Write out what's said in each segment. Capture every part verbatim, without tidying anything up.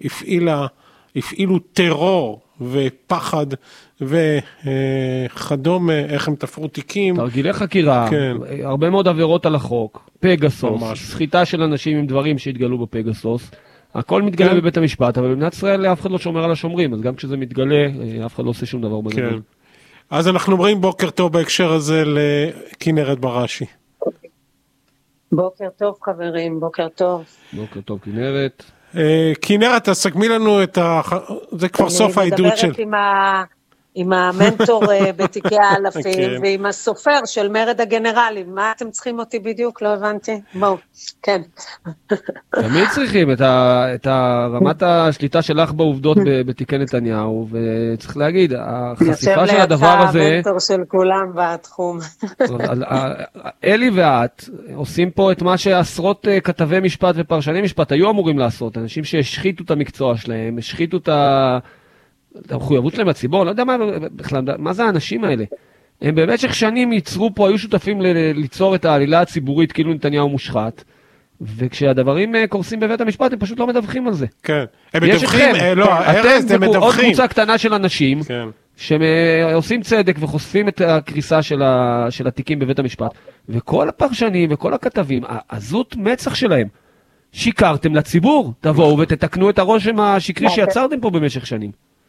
הפעילה, הפעילו טרור ופחד וכדומה, איך הם תפרו תיקים. תרגילי חקירה, כן. הרבה מאוד עבירות על החוק, פגסוס, ממש. סחיטה של אנשים עם דברים שהתגלו בפגסוס, הכל מתגלה כן. בבית המשפט, אבל במדינת ישראל אף אחד לא שומר על השומרים, אז גם כשזה מתגלה, אף אחד לא עושה שום דבר בגדול. כן. אז אנחנו אומרים בוקר טוב בהקשר הזה לכנרת בראשי. בוקר טוב חברים, בוקר טוב. בוקר טוב כנרת. כנרת, תסכמי לנו את ה... זה כבר סוף העדות של... אני מדברת עם ה... עם המנטור בתיקי האלפים, ועם הסופר של מרד הגנרלים. מה אתם צריכים אותי בדיוק? לא הבנתי. בואו, כן. תמיד צריכים את רמת השליטה שלך בעובדות בתיקי נתניהו, וצריך להגיד, החשיפה של הדבר הזה... יושב לידך המנטור של כולם בתחום. אלי ואת עושים פה את מה שעשרות כתבי משפט ופרשני משפט היו אמורים לעשות, אנשים שהשחיתו את המקצוע שלהם, השחיתו את ה... המחויבות שלהם לציבור, לא יודע מה, בכלל, מה זה האנשים האלה? הם במשך שנים ייצרו פה, היו שותפים ל- ליצור את העלילה הציבורית כאילו נתניהו מושחת, וכשהדברים קורסים בבית המשפט הם פשוט לא מדווחים על זה. כן, הם מדווחים, אה, לא, ארז, הם מדווחים. עוד קבוצה קטנה של אנשים, כן. שעושים צדק וחושפים את הקריסה של, ה- של התיקים בבית המשפט, וכל הפרשנים וכל הכתבים, העזות מצח שלהם, שיקרתם לציבור, תבואו ותתקנו את הרושם השקרי שיצרתם פה במשך שנים.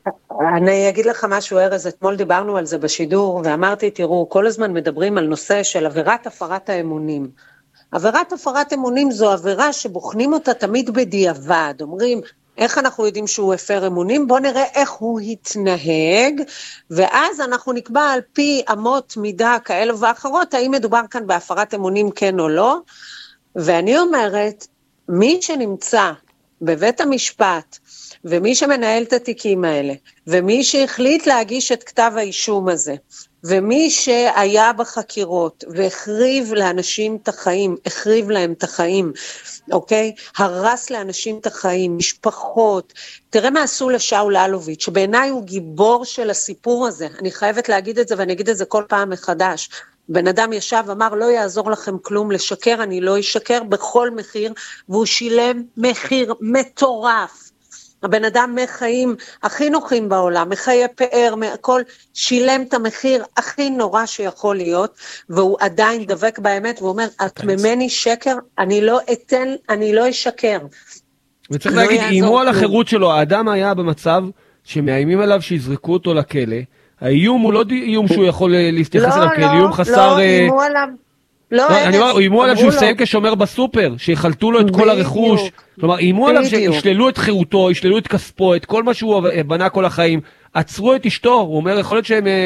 אני אגיד לך משהו ארז, אתמול דיברנו על זה בשידור, ואמרתי, תראו, כל הזמן מדברים על נושא של עבירת הפרת האמונים. עבירת הפרת אמונים זו עבירה שבוחנים אותה תמיד בדיעבד, אומרים, איך אנחנו יודעים שהוא הפר אמונים? בוא נראה איך הוא התנהג, ואז אנחנו נקבע על פי אמות מידה כאלה ואחרות, האם מדובר כאן בהפרת אמונים כן או לא, ואני אומרת, מי שנמצא בבית המשפט, ומי שמנהל את התיקים האלה, ומי שהחליט להגיש את כתב האישום הזה, ומי שהיה בחקירות, והחריב לאנשים את החיים, החריב להם את החיים, אוקיי? הרס לאנשים את החיים, משפחות, תראה מה עשו לשאול אלוביץ', שבעיניי הוא גיבור של הסיפור הזה, אני חייבת להגיד את זה, ואני אגיד את זה כל פעם מחדש, בן אדם ישב, אמר, לא יעזור לכם כלום, לשקר, אני לא אשקר בכל מחיר, והוא שילם מחיר מטורף, הבן אדם מחיים הכי נוחים בעולם, מחיי פאר, הכל שילם את המחיר הכי נורא שיכול להיות, והוא עדיין דבק באמת, והוא אומר, את ממני שקר, אני לא אתן, אני לא אשקר. וצריך להגיד, אימו על החירות שלו, האדם היה במצב שמאיימים עליו שיזרקו אותו לכלא, האיום הוא לא איום שהוא יכול להסתייחס אליו, כאל איום חסר... לא, אימו עליו. לא, אני אומר, אימו עליו שהוא יסיים כשומר בסופר, שיחלטו לו את כל הרכוש, כלומר, אימו עליו שישללו את חירותו, ישללו את כספו, את כל מה שהוא בנה כל החיים, עצרו את אשתו, הוא אומר, יכול להיות שהם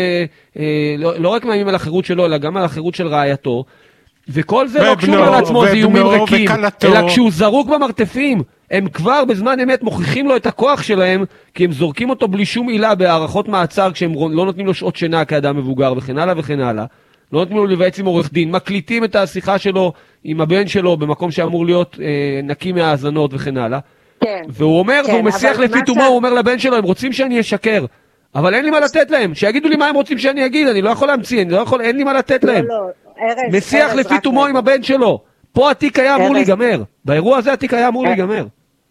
לא רק מאיימים על החירות שלו, אלא גם על החירות של רעייתו, וכל זה לא כשהוא אומר לעצמו, זה איומים ריקים, אלא כשהוא זרוק במרתפים, הם כבר בזמן אמת מוכיחים לו את הכוח שלהם, כי הם זורקים אותו בלי שום עילה בהערכות מעצר, כשהם לא נותנים לו שעות שינה כאדם מבוגר וכן הלאה וכן הלאה. לא נותנים לו לבעץ עם עורך דין, מקליטים את השיחה שלו עם הבן שלו במקום שאמור להיות אה, נקי מהאזנות וכן הלאה. כן. והוא אומר, כן, והוא מסיח לפי תומו, ש... הוא אומר לבן שלו, הם רוצים שאני אשקר, אבל אין לי מה לתת להם, שיגידו לי מה הם רוצים שאני אגיד, אני לא יכול להמציא, אני לא יכול, אין לי מה לתת להם. לא, לא, ארז, מסיח ארז, לפי תומו עם הבן שלו, פה התיק היה אמור להיגמר, באירוע הזה התיק היה אמור להיגמר.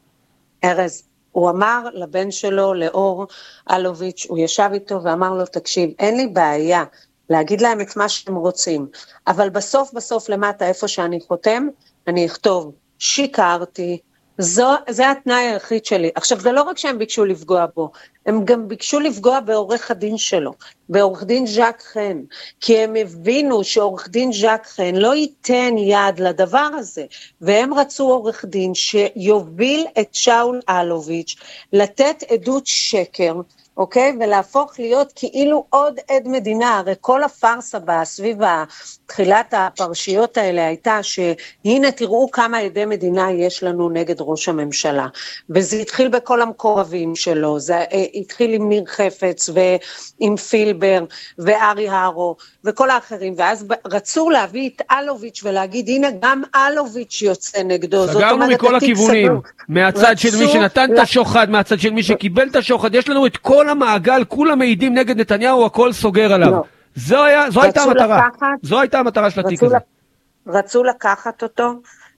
ארז, הוא אמר לבן שלו, לאור אלוביץ', הוא ישב איתו ואמר לו, תקשיב, אין לי בעיה, להגיד להם את מה שהם רוצים, אבל בסוף בסוף למטה איפה שאני חותם, אני אכתוב, שיקרתי, זו, זה התנאי היחיד שלי. עכשיו זה לא רק שהם ביקשו לפגוע בו, הם גם ביקשו לפגוע בעורך הדין שלו, בעורך דין ז'ק חן, כי הם הבינו שעורך דין ז'ק חן לא ייתן יד לדבר הזה, והם רצו עורך דין שיוביל את שאול אלוביץ' לתת עדות שקר, אוקיי? ולהפוך להיות כאילו עוד עד מדינה, הרי כל הפרסה בסביב תחילת הפרשיות האלה הייתה שהנה תראו כמה עדי מדינה יש לנו נגד ראש הממשלה, וזה התחיל בכל המקורבים שלו, זה התחיל עם ניר חפץ ועם פילבר וארי הרו וכל האחרים, ואז רצו להביא את אלוביץ' ולהגיד הנה גם אלוביץ' יוצא נגדו. סגרנו מכל הכיוונים, מהצד של מי שנתן את השוחד, מהצד של מי שקיבל את השוחד, יש לנו את כל המעגל, כולם מעידים נגד נתניהו, הכל סוגר עליו. לא. זו, היה, זו הייתה המטרה. לקחת, זו הייתה המטרה של התיק הזה. רצו לקחת אותו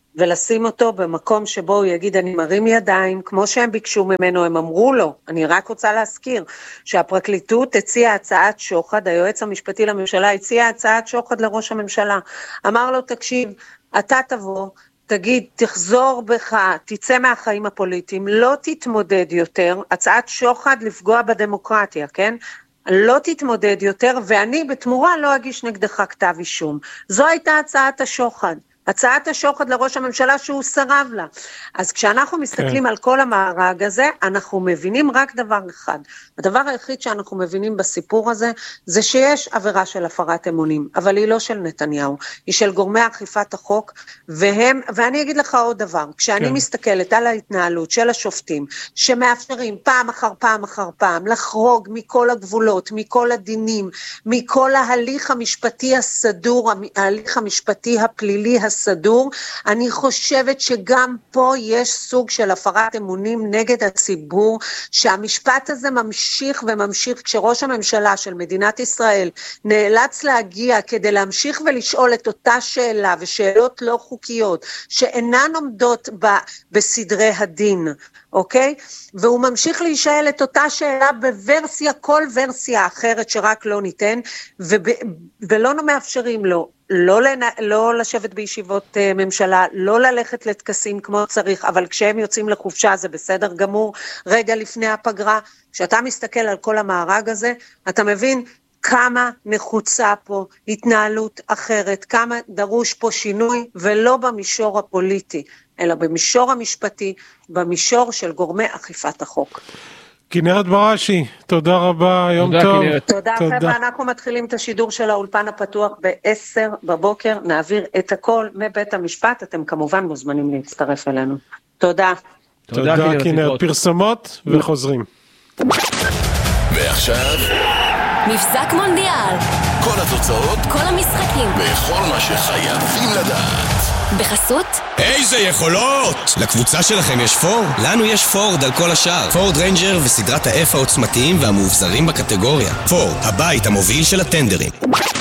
ולשים אותו במקום שבו הוא יגיד, אני מרים ידיים, כמו שהם ביקשו ממנו, הם אמרו לו, אני רק רוצה להזכיר, שהפרקליטות הציעה הצעת שוחד, היועץ המשפטי לממשלה הציע הצעת שוחד לראש הממשלה, אמר לו, תקשיב, אתה תבוא, תגיד, תחזור בך, תצא מהחיים הפוליטיים, לא תתמודד יותר, הצעת שוחד לפגוע בדמוקרטיה, כן? לא תתמודד יותר, ואני בתמורה לא אגיש נגדך כתב אישום. זו הייתה הצעת השוחד. הצעת השוחד לראש הממשלה שהוא סרב לה. אז כשאנחנו מסתכלים על כל המארג הזה, אנחנו מבינים רק דבר אחד. הדבר היחיד שאנחנו מבינים בסיפור הזה, זה שיש עבירה של הפרת אמונים, אבל היא לא של נתניהו, היא של גורמי אכיפת החוק, והם, ואני אגיד לך עוד דבר, כשאני כן. מסתכלת על ההתנהלות של השופטים, שמאפשרים פעם אחר פעם אחר פעם, לחרוג מכל הגבולות, מכל הדינים, מכל ההליך המשפטי הסדור, ההליך המשפטי הפלילי הסדור, אני חושבת שגם פה יש סוג של הפרת אמונים נגד הציבור, שהמשפט הזה ממשיך וממשיך, כשראש הממשלה של מדינת ישראל נאלץ להגיע כדי להמשיך ולשאול את אותה שאלה, ושאלות לא חוקיות, שאינן עומדות ב, בסדרי הדין, אוקיי? והוא ממשיך להישאל את אותה שאלה בוורסיה, כל ורסיה אחרת שרק לא ניתן, וב, ולא מאפשרים לו, לא, לנ... לא לשבת בישיבות uh, ממשלה, לא ללכת לטקסים כמו צריך, אבל כשהם יוצאים לחופשה זה בסדר גמור, רגע לפני הפגרה, כשאתה מסתכל על כל המארג הזה, אתה מבין כמה נחוצה פה התנהלות אחרת, כמה דרוש פה שינוי, ולא במישור הפוליטי, אלא במישור המשפטי, במישור של גורמי אכיפת החוק. כנרת בראשי, תודה רבה, יום תודה, טוב. כנרת. תודה, חבר'ה, אנחנו מתחילים את השידור של האולפן הפתוח ב-עשר בבוקר, נעביר את הכל מבית המשפט, אתם כמובן מוזמנים להצטרף אלינו. תודה. תודה, תודה כנרת, פרסומות וחוזרים. ועכשיו מבזק מונדיאל, כל התוצאות, כל המשחקים וכל מה שחייבים לדעת בחסות איזה יכולות! לקבוצה שלכם יש פורד? לנו יש פורד על כל השאר. פורד ריינג'ר וסדרת ה-F העוצמתיים והמאובזרים בקטגוריה. פורד, הבית המוביל של הטנדרים.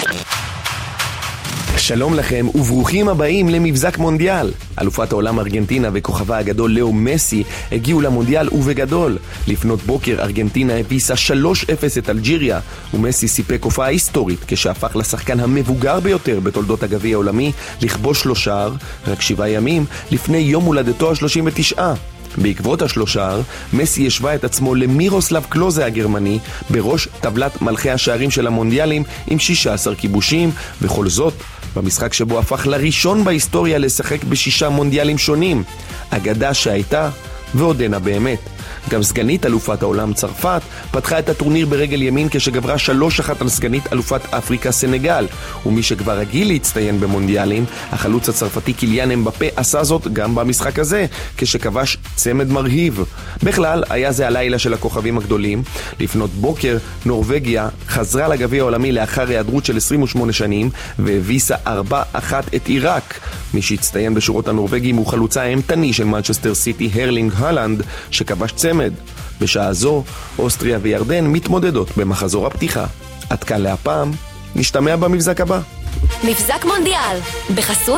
שלום לכם וברוכים הבאים למבזק מונדיאל. אלופת העולם ארגנטינה וכוכבה הגדול לאו מסי הגיעו למונדיאל ובגדול. לפנות בוקר ארגנטינה הביסה שלוש אפס את אלג'יריה, ומסי סיפק הופעה היסטורית כשהפך לשחקן המבוגר ביותר בתולדות הגביע העולמי לכבוש לו שער רק שבעה ימים לפני יום הולדתו ה-שלושים ותשע. בעקבות השלושה, מסי השווה את עצמו למירוסלב קלוזה הגרמני בראש טבלת מלכי השערים של המונדיאלים עם שישה עשר כיבושים, וכל זאת במשחק שבו הפך לראשון בהיסטוריה לשחק בשישה מונדיאלים שונים, אגדה שהייתה ועודנה באמת. גם סגנית אלופת העולם צרפת פתחה את הטורניר ברגל ימין כשגברה שלוש אחת על סגנית אלופת אפריקה סנגל, ומי שכבר רגיל להצטיין במונדיאלים, החלוץ הצרפתי קיליאן אמבפה עשה זאת גם במשחק הזה כשכבש צמד מרהיב. בכלל היה זה הלילה של הכוכבים הגדולים. לפנות בוקר נורווגיה חזרה לגביע העולמי לאחר היעדרות של עשרים ושמונה שנים והביסה ארבע אחת את עיראק. מי שהצטיין בשורות הנורווגים הוא חלוצה האימתני של מנצ'סטר סיטי הרלינג הלנד שכבש צמד. בשעה זו אוסטריה וירדן מתמודדות במחזור הפתיחה. עד כאן להפעם, נשתמע במבזק הבא. מבזק מונדיאל בחסות